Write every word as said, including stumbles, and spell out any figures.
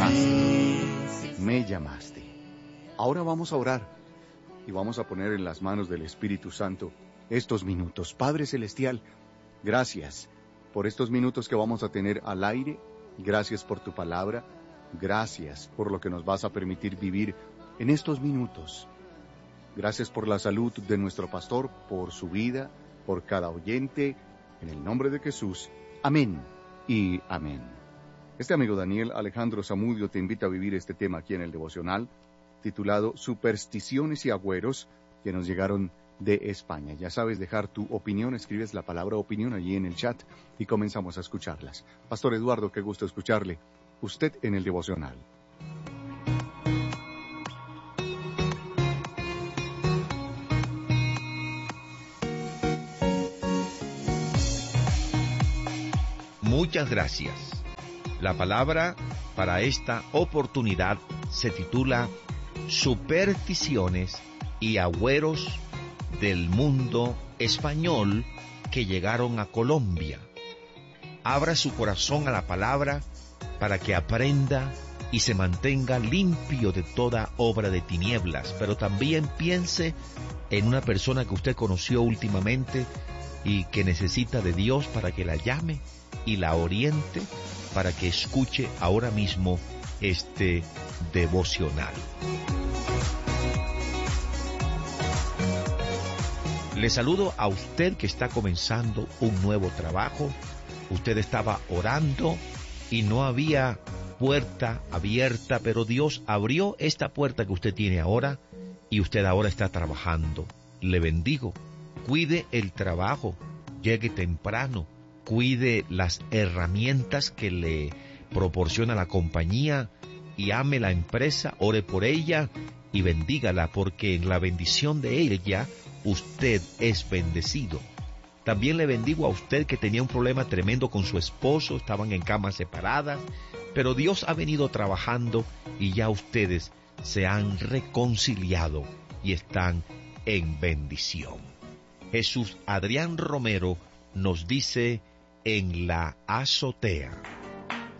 llamaste, me llamaste. Ahora vamos a orar y vamos a poner en las manos del Espíritu Santo estos minutos. Padre Celestial, gracias por estos minutos que vamos a tener al aire. Gracias por tu palabra. Gracias por lo que nos vas a permitir vivir en estos minutos. Gracias por la salud de nuestro pastor, por su vida, por cada oyente. En el nombre de Jesús. Amén y amén. Este amigo Daniel Alejandro Zamudio te invita a vivir este tema aquí en el devocional, titulado Supersticiones y Agüeros, que nos llegaron de España. Ya sabes, dejar tu opinión, escribes la palabra opinión allí en el chat y comenzamos a escucharlas. Pastor Eduardo, qué gusto escucharle. Usted en el devocional. Muchas gracias. La palabra para esta oportunidad se titula Supersticiones y agüeros del mundo español que llegaron a Colombia. Abra su corazón a la palabra para que aprenda y se mantenga limpio de toda obra de tinieblas, pero también piense en una persona que usted conoció últimamente y que necesita de Dios para que la llame y la oriente para que escuche ahora mismo este devocional. Le saludo a usted que está comenzando un nuevo trabajo. Usted estaba orando y no había puerta abierta, pero Dios abrió esta puerta que usted tiene ahora y usted ahora está trabajando. Le bendigo. Cuide el trabajo, llegue temprano, cuide las herramientas que le proporciona la compañía y ame la empresa, ore por ella y bendígala, porque en la bendición de ella usted es bendecido. También le bendigo a usted que tenía un problema tremendo con su esposo, estaban en camas separadas, pero Dios ha venido trabajando y ya ustedes se han reconciliado y están en bendición. Jesús Adrián Romero nos dice: en la azotea.